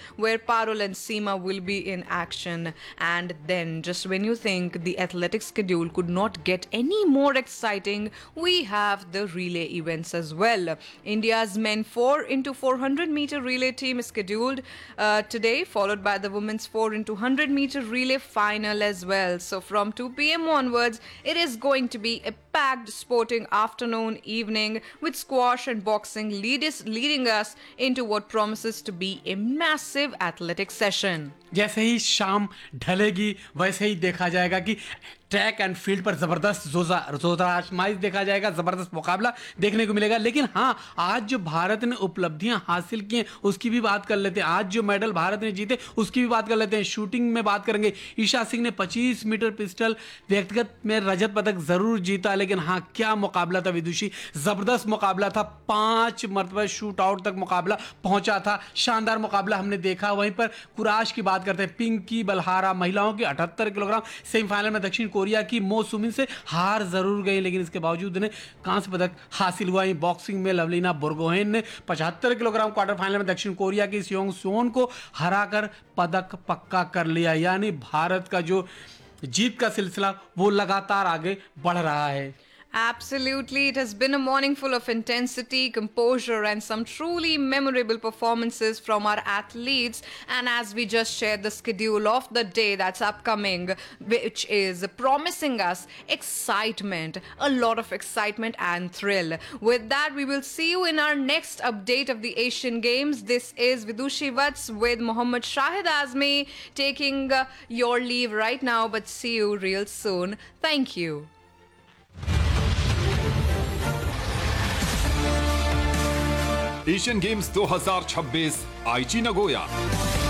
where Parul and Seema will be in action. And then, just when you think the athletic schedule could not get any more exciting, we have the relay events as well. India's men 4 into 400 meter relay team is scheduled today, followed by the women's 4 into 100 meter relay final as well. So from 2 p.m. onwards, it is going to be a packed sporting afternoon evening with squash and boxing leading us into what promises to be a massive athletic session. जैसे ही शाम ढलेगी वैसे ही देखा जाएगा कि track and field पर जबरदस्त जोरदार आजमाइश देखा जाएगा, जबरदस्त मुकाबला देखने को मिलेगा। लेकिन हाँ, आज जो भारत ने उपलब्धियां हासिल की हैं उसकी भी बात कर लेते हैं। आज जो मेडल भारत ने जीते उसकी भी बात कर लेते हैं। शूटिंग में बात करेंगे, ईशा सिंह ने 25 मीटर पिस्टल व्यक्तिगत में रजत पदक जरूर जीता, लेकिन हाँ क्या मुकाबला था विदुषी, जबरदस्त मुकाबला था। 5 मरतबा शूट आउट तक मुकाबला पहुंचा था, शानदार मुकाबला हमने देखा। वहीं पर कुराश की बात करते हैं, पिंकी बलहारा महिलाओं की 78 किलोग्राम सेमीफाइनल में दक्षिण कोरिया की मो सुमिन से हार जरूर गई, लेकिन इसके बावजूद उन्हें कांस्य पदक हासिल हुआ। बॉक्सिंग में लवलीना बोर्गोहेन ने 75 किलोग्राम क्वार्टर फाइनल में दक्षिण कोरिया की सियोंग सोन को हराकर पदक पक्का कर लिया। यानी भारत का जो जीत का सिलसिला वो लगातार आगे बढ़ रहा है। Absolutely. It has been a morning full of intensity, composure, and some truly memorable performances from our athletes. And as we just shared the schedule of the day that's upcoming, which is promising us excitement, a lot of excitement and thrill. With that, we will see you in our next update of the Asian Games. This is Vidushi Vats with Mohammad Shahid Azmi taking your leave right now, but see you real soon. Thank you. Asian games 2026 आईची Nagoya.